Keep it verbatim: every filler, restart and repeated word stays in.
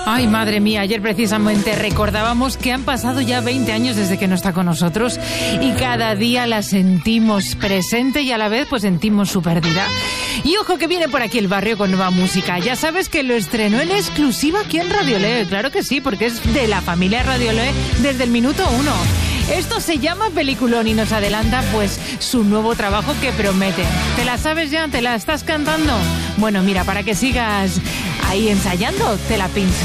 Ay, madre mía, ayer precisamente recordábamos que han pasado ya veinte años desde que no está con nosotros y cada día la sentimos presente y a la vez pues sentimos su pérdida. Y ojo que viene por aquí el barrio con nueva música. Ya sabes que lo estrenó en exclusiva aquí en Radiolé. Claro que sí, porque es de la familia Radiolé desde el minuto uno. Esto se llama Peliculón y nos adelanta pues su nuevo trabajo que promete. ¿Te la sabes ya? ¿Te la estás cantando? Bueno, mira, para que sigas ahí ensayando, te la pincho.